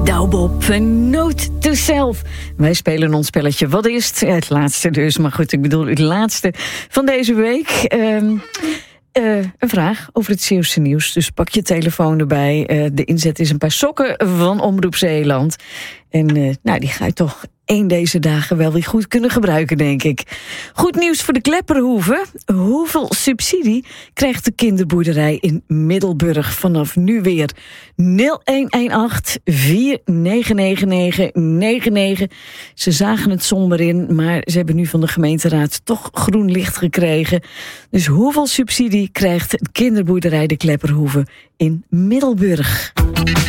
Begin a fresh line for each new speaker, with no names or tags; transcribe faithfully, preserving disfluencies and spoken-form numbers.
Douwbob, Note to Self. Wij spelen ons spelletje Wat is het? Het laatste dus, maar goed, ik bedoel het laatste van deze week. Um, uh, een vraag over het Zeeuwse nieuws, dus pak je telefoon erbij. Uh, de inzet is een paar sokken van Omroep Zeeland. En uh, nou, die ga je toch één deze dagen wel weer goed kunnen gebruiken, denk ik. Goed nieuws voor de Klepperhoeve. Hoeveel subsidie krijgt de kinderboerderij in Middelburg vanaf nu weer? nul een een acht vier negen negen negen negen negen. Ze zagen het somber in, maar ze hebben nu van de gemeenteraad toch groen licht gekregen. Dus hoeveel subsidie krijgt de kinderboerderij de Klepperhoeve in Middelburg?